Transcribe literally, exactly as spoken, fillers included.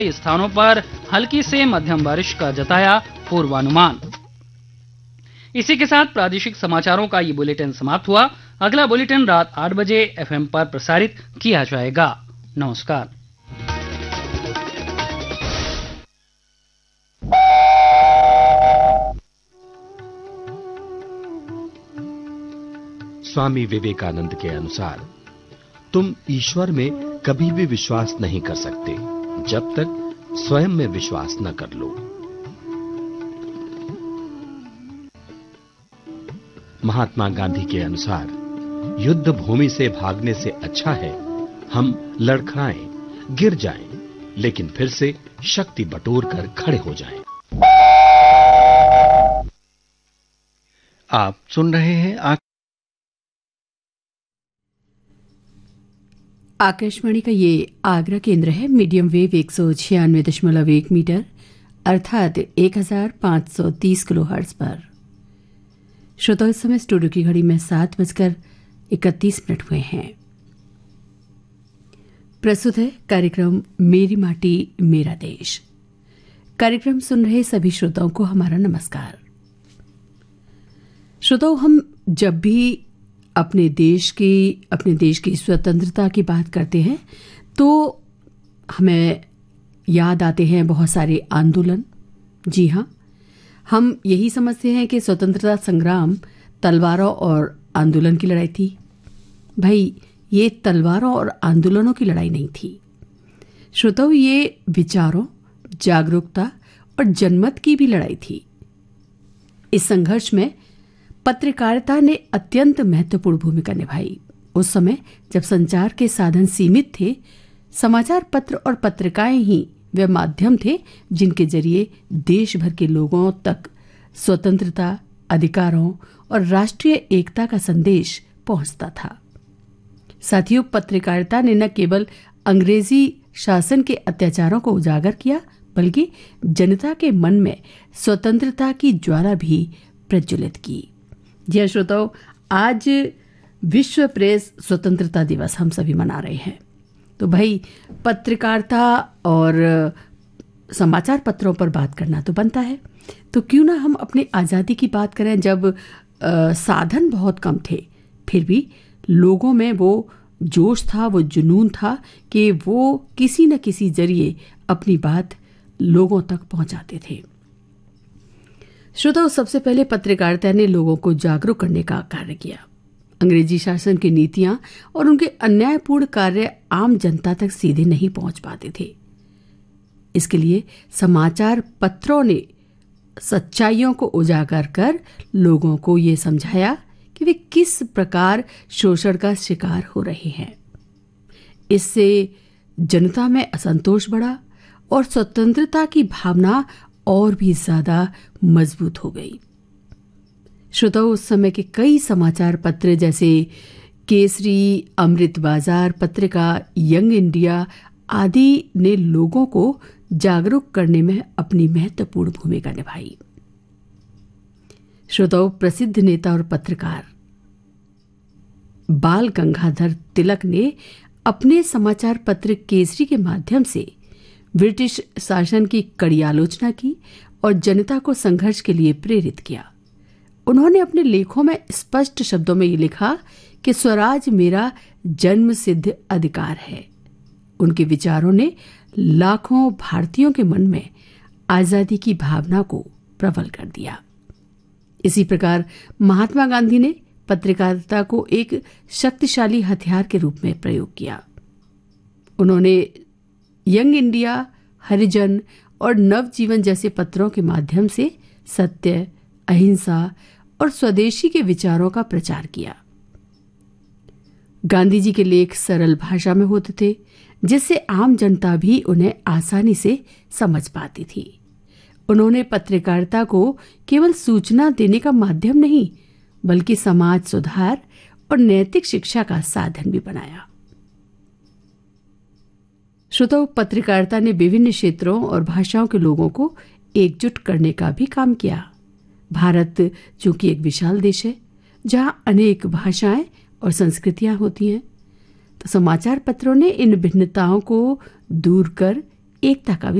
कई स्थानों पर हल्की से मध्यम बारिश का जताया पूर्वानुमान। इसी के साथ प्रादेशिक समाचारों का ये बुलेटिन समाप्त हुआ। अगला बुलेटिन रात आठ बजे एफएम पर प्रसारित किया जाएगा। नमस्कार। स्वामी विवेकानंद के अनुसार तुम ईश्वर में कभी भी विश्वास नहीं कर सकते जब तक स्वयं में विश्वास न कर लो। महात्मा गांधी के अनुसार युद्ध भूमि से भागने से अच्छा है हम लड़खड़ाएं, गिर जाएं, लेकिन फिर से शक्ति बटोर कर खड़े हो जाएं। आप सुन रहे हैं आ... आकाशवाणी का ये आगरा केंद्र है। मीडियम वेव एक सौ छियानवे दशमलव एक मीटर अर्थात एक हजार पांच सौ तीस किलो हर्ट्ज पर। श्रोता, इस समय स्टूडियो की घड़ी में सात बजकर इकतीस मिनट हुए हैं। प्रस्तुत है कार्यक्रम मेरी माटी मेरा देश। कार्यक्रम सुन रहे सभी श्रोताओं को हमारा नमस्कार। श्रोताओं, हम जब भी अपने देश की अपने देश की स्वतंत्रता की बात करते हैं तो हमें याद आते हैं बहुत सारे आंदोलन। जी हाँ, हम यही समझते हैं कि स्वतंत्रता संग्राम तलवारों और आंदोलन की लड़ाई थी। भाई, ये तलवारों और आंदोलनों की लड़ाई नहीं थी श्रोताओं, ये विचारों, जागरूकता और जनमत की भी लड़ाई थी। इस संघर्ष में पत्रकारिता ने अत्यंत महत्वपूर्ण भूमिका निभाई। उस समय जब संचार के साधन सीमित थे, समाचार पत्र और पत्रिकाएं ही वे माध्यम थे जिनके जरिए देश भर के लोगों तक स्वतंत्रता, अधिकारों और राष्ट्रीय एकता का संदेश पहुंचता था। साथियों, पत्रकारिता ने न केवल अंग्रेजी शासन के अत्याचारों को उजागर किया बल्कि जनता के मन में स्वतंत्रता की ज्वाला भी प्रज्वलित की। जी श्रोताओं, आज विश्व प्रेस स्वतंत्रता दिवस हम सभी मना रहे हैं। तो भाई, पत्रकारिता और समाचार पत्रों पर बात करना तो बनता है, तो क्यों ना हम अपनी आज़ादी की बात करें। जब आ, साधन बहुत कम थे, फिर भी लोगों में वो जोश था, वो जुनून था कि वो किसी न किसी जरिए अपनी बात लोगों तक पहुंचाते थे। श्रोताओं, सबसे पहले पत्रकारिता ने लोगों को जागरूक करने का कार्य किया। अंग्रेजी शासन की नीतियां और उनके अन्यायपूर्ण कार्य आम जनता तक सीधे नहीं पहुंच पाते थे। इसके लिए समाचार पत्रों ने सच्चाइयों को उजागर कर लोगों को ये समझाया कि वे किस प्रकार शोषण का शिकार हो रहे हैं। इससे जनता में असंतोष बढ़ा और स्वतंत्रता की भावना और भी ज्यादा मजबूत हो गई। श्रोताओं, उस समय के कई समाचार पत्र जैसे केसरी, अमृत बाजार पत्रिका, यंग इंडिया आदि ने लोगों को जागरूक करने में अपनी महत्वपूर्ण भूमिका निभाई। श्रोताओं, प्रसिद्ध नेता और पत्रकार बाल गंगाधर तिलक ने अपने समाचार पत्र केसरी के माध्यम से ब्रिटिश शासन की कड़ी आलोचना की और जनता को संघर्ष के लिए प्रेरित किया। उन्होंने अपने लेखों में स्पष्ट शब्दों में ये लिखा कि स्वराज मेरा जन्म सिद्ध अधिकार है। उनके विचारों ने लाखों भारतीयों के मन में आजादी की भावना को प्रबल कर दिया। इसी प्रकार महात्मा गांधी ने पत्रकारिता को एक शक्तिशाली हथियार के रूप में प्रयोग किया। उन्होंने यंग इंडिया, हरिजन और नवजीवन जैसे पत्रों के माध्यम से सत्य, अहिंसा और स्वदेशी के विचारों का प्रचार किया। गांधी जी के लेख सरल भाषा में होते थे, जिससे आम जनता भी उन्हें आसानी से समझ पाती थी। उन्होंने पत्रकारिता को केवल सूचना देने का माध्यम नहीं, बल्कि समाज सुधार और नैतिक शिक्षा का साधन भी बनाया। श्रोताओं, पत्रकारिता ने विभिन्न क्षेत्रों और भाषाओं के लोगों को एकजुट करने का भी काम किया। भारत चूंकि एक विशाल देश है, जहां अनेक भाषाएं और संस्कृतियां होती हैं, तो समाचार पत्रों ने इन भिन्नताओं को दूर कर एकता का भी